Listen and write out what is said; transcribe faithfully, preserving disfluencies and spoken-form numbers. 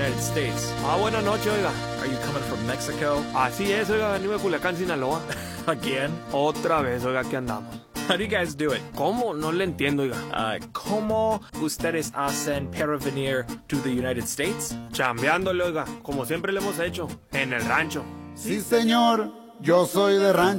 United States. Ah, buenas noches, oiga. Are you coming from Mexico? Así es, oiga, venimos de Culiacán, Sinaloa. Again? Otra vez, oiga, aquí andamos. How do you guys do it? ¿Cómo? No le entiendo, oiga. Uh, ¿Cómo ustedes hacen para venir to the United States? Chambeándole, oiga, como siempre le hemos hecho, en el rancho. Sí, señor, yo soy de rancho.